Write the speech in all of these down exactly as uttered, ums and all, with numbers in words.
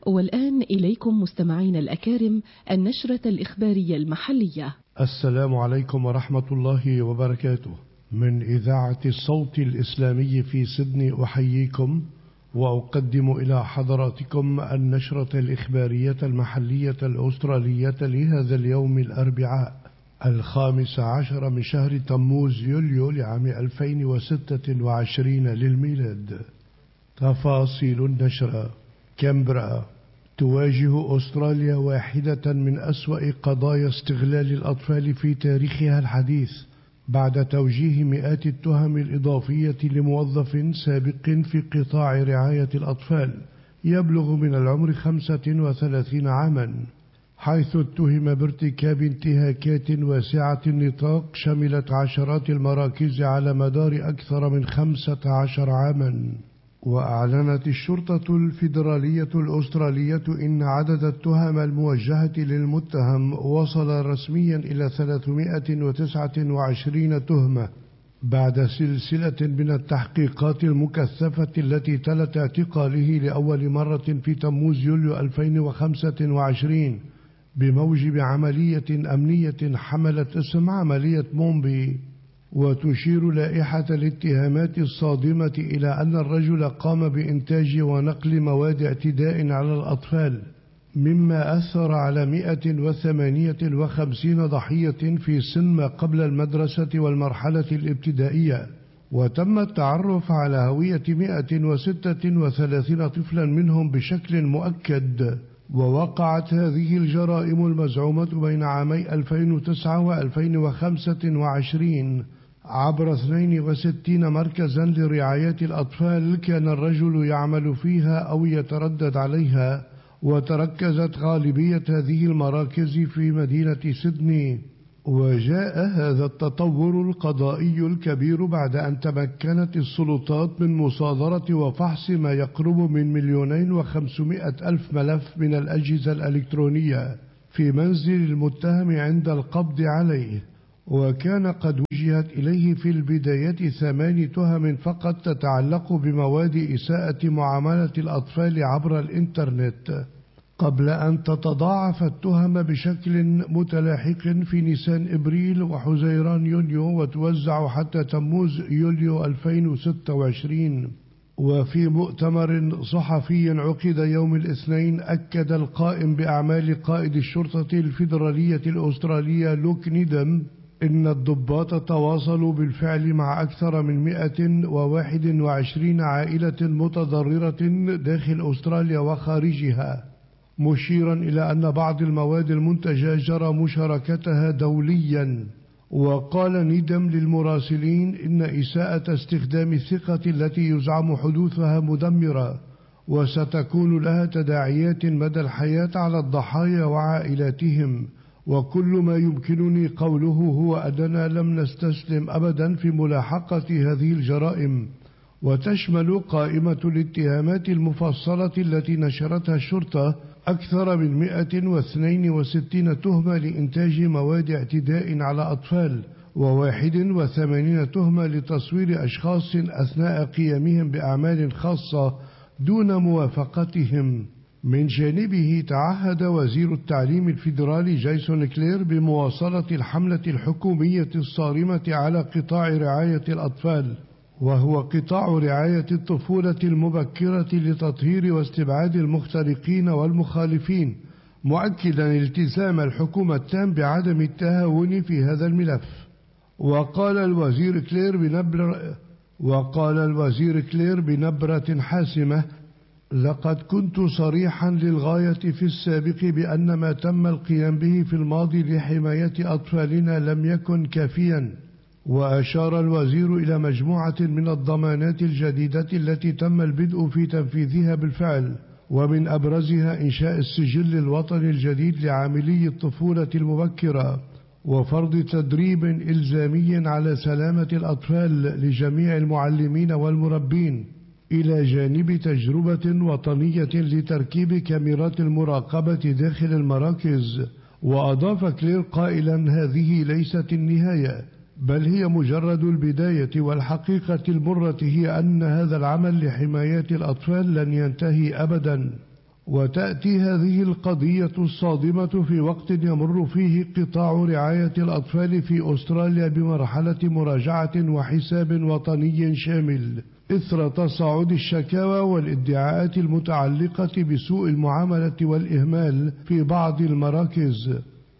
والآن إليكم مستمعين الأكارم النشرة الإخبارية المحلية. السلام عليكم ورحمة الله وبركاته. من إذاعة الصوت الإسلامي في سيدني أحييكم وأقدم إلى حضراتكم النشرة الإخبارية المحلية الأسترالية لهذا اليوم الأربعاء الخامس عشر من شهر تموز يوليو لعام ألفين وستة وعشرين للميلاد. تفاصيل النشرة. كامبرا تواجه أستراليا واحدة من أسوأ قضايا استغلال الأطفال في تاريخها الحديث بعد توجيه مئات التهم الإضافية لموظف سابق في قطاع رعاية الأطفال يبلغ من العمر خمسة وثلاثين عاما، حيث اتهم بارتكاب انتهاكات واسعة النطاق شملت عشرات المراكز على مدار أكثر من خمسة عشر عاما. وأعلنت الشرطة الفيدرالية الأسترالية إن عدد التهم الموجهة للمتهم وصل رسميا إلى ثلاثمائة وتسعة وعشرين تهمة بعد سلسلة من التحقيقات المكثفة التي تلت اعتقاله لأول مرة في تموز يوليو ألفين وخمسة وعشرين بموجب عملية أمنية حملت اسم عملية مومبي. وتشير لائحة الاتهامات الصادمة إلى أن الرجل قام بإنتاج ونقل مواد اعتداء على الأطفال، مما أثر على مئة وثمانية وخمسين ضحية في سن ما قبل المدرسة والمرحلة الابتدائية، وتم التعرف على هوية مئة وستة وثلاثين طفلا منهم بشكل مؤكد. ووقعت هذه الجرائم المزعومة بين عامي ألفين وتسعة وألفين وخمسة وعشرين عبر اثنين وستين مركزا لرعاية الأطفال كان الرجل يعمل فيها أو يتردد عليها، وتركزت غالبية هذه المراكز في مدينة سيدني. وجاء هذا التطور القضائي الكبير بعد أن تمكنت السلطات من مصادرة وفحص ما يقرب من مليونين وخمسمائة ألف ملف من الأجهزة الإلكترونية في منزل المتهم عند القبض عليه، وكان قد وجهت إليه في البداية ثمان تهم فقط تتعلق بمواد إساءة معاملة الأطفال عبر الإنترنت، قبل أن تتضاعف التهم بشكل متلاحق في نيسان إبريل وحزيران يونيو وتوزع حتى تموز يوليو ألفين وستة وعشرين. وفي مؤتمر صحفي عقد يوم الاثنين أكد القائم بأعمال قائد الشرطة الفيدرالية الأسترالية لوك نيدم إن الضباط تواصلوا بالفعل مع أكثر من مئة وواحد وعشرين عائلة متضررة داخل أستراليا وخارجها، مشيرا إلى أن بعض المواد المنتجة جرى مشاركتها دوليا. وقال نيدم للمراسلين إن إساءة استخدام الثقة التي يزعم حدوثها مدمرة وستكون لها تداعيات مدى الحياة على الضحايا وعائلاتهم، وكل ما يمكنني قوله هو أننا لم نستسلم أبدا في ملاحقة هذه الجرائم. وتشمل قائمة الاتهامات المفصلة التي نشرتها الشرطة أكثر من مئة واثنين وستين تهمة لإنتاج مواد اعتداء على أطفال، وواحد وثمانين تهمة لتصوير أشخاص أثناء قيامهم بأعمال خاصة دون موافقتهم. من جانبه تعهد وزير التعليم الفيدرالي جايسون كلير بمواصلة الحملة الحكومية الصارمة على قطاع رعاية الأطفال، وهو قطاع رعاية الطفولة المبكرة لتطهير واستبعاد المخترقين والمخالفين، مؤكدا التزام الحكومة التام بعدم التهاون في هذا الملف. وقال الوزير كلير بنبرة وقال الوزير كلير بنبرة حاسمة: لقد كنت صريحا للغاية في السابق بأن ما تم القيام به في الماضي لحماية أطفالنا لم يكن كافيا. وأشار الوزير إلى مجموعة من الضمانات الجديدة التي تم البدء في تنفيذها بالفعل، ومن أبرزها إنشاء السجل الوطني الجديد لعاملي الطفولة المبكرة، وفرض تدريب إلزامي على سلامة الأطفال لجميع المعلمين والمربين، إلى جانب تجربة وطنية لتركيب كاميرات المراقبة داخل المراكز. وأضاف كلير قائلا: هذه ليست النهاية، بل هي مجرد البداية، والحقيقة المرة هي أن هذا العمل لحماية الأطفال لن ينتهي أبدا. وتأتي هذه القضية الصادمة في وقت يمر فيه قطاع رعاية الأطفال في أستراليا بمرحلة مراجعة وحساب وطني شامل إثر تصاعد الشكاوى والادعاءات المتعلقة بسوء المعاملة والإهمال في بعض المراكز.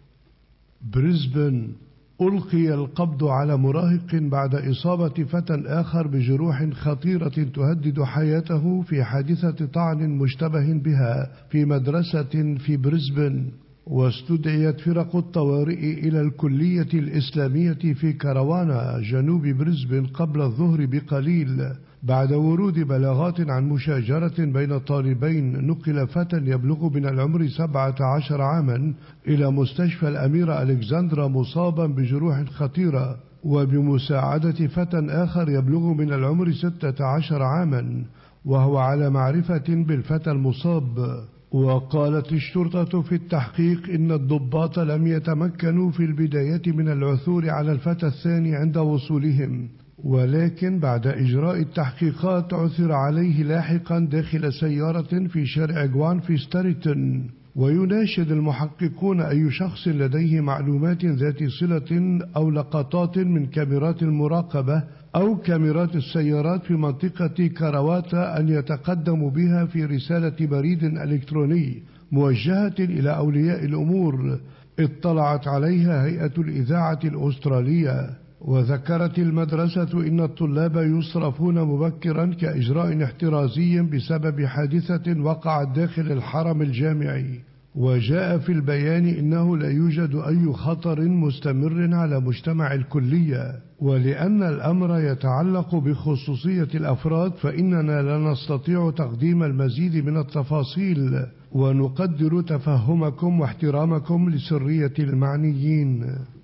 بريسبن: ألقي القبض على مراهق بعد إصابة فتى آخر بجروح خطيرة تهدد حياته في حادثة طعن مشتبه بها في مدرسة في بريسبن. واستدعيت فرق الطوارئ إلى الكلية الإسلامية في كاروانا جنوب بريسبن قبل الظهر بقليل بعد ورود بلاغات عن مشاجرة بين طالبين. نقل فتى يبلغ من العمر سبعة عشر عاما إلى مستشفى الأميرة ألكسندرا مصابا بجروح خطيرة، وبمساعدة فتى آخر يبلغ من العمر ستة عشر عاما وهو على معرفة بالفتى المصاب. وقالت الشرطة في التحقيق إن الضباط لم يتمكنوا في البداية من العثور على الفتى الثاني عند وصولهم، ولكن بعد إجراء التحقيقات عثر عليه لاحقا داخل سيارة في شارع جوان في ستاريتون. ويناشد المحققون أي شخص لديه معلومات ذات صلة أو لقطات من كاميرات المراقبة أو كاميرات السيارات في منطقة كارواتا أن يتقدم بها في رسالة بريد إلكتروني موجهة إلى أولياء الأمور اطلعت عليها هيئة الإذاعة الأسترالية. وذكرت المدرسة إن الطلاب يصرفون مبكرا كإجراء احترازي بسبب حادثة وقعت داخل الحرم الجامعي. وجاء في البيان إنه لا يوجد أي خطر مستمر على مجتمع الكلية، ولأن الأمر يتعلق بخصوصية الأفراد فإننا لا نستطيع تقديم المزيد من التفاصيل، ونقدر تفهمكم واحترامكم لسرية المعنيين.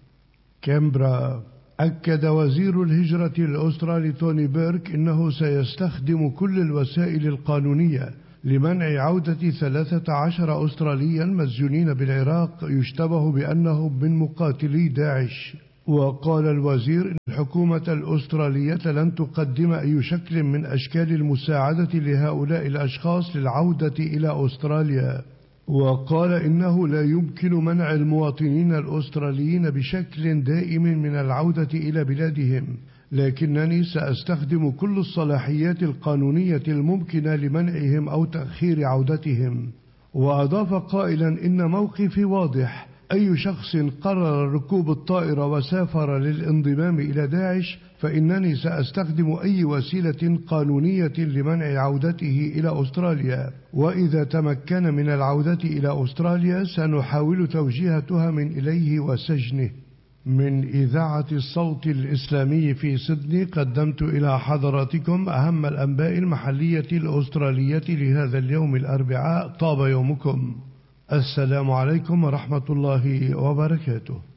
كامبرا: أكد وزير الهجرة الأسترالي توني بيرك إنه سيستخدم كل الوسائل القانونية لمنع عودة ثلاثة عشر أستراليا مسجونين بالعراق يشتبه بأنهم من مقاتلي داعش. وقال الوزير إن الحكومة الأسترالية لن تقدم أي شكل من أشكال المساعدة لهؤلاء الأشخاص للعودة إلى أستراليا. وقال إنه لا يمكن منع المواطنين الأستراليين بشكل دائم من العودة إلى بلادهم، لكنني سأستخدم كل الصلاحيات القانونية الممكنة لمنعهم أو تأخير عودتهم. وأضاف قائلا إن موقفي واضح: أي شخص قرر ركوب الطائرة وسافر للانضمام إلى داعش فإنني سأستخدم أي وسيلة قانونية لمنع عودته إلى أستراليا، وإذا تمكن من العودة إلى أستراليا سنحاول توجيه تهم إليه وسجنه. من إذاعة الصوت الإسلامي في سيدني قدمت إلى حضراتكم أهم الأنباء المحلية الأسترالية لهذا اليوم الأربعاء. طاب يومكم. السلام عليكم ورحمة الله وبركاته.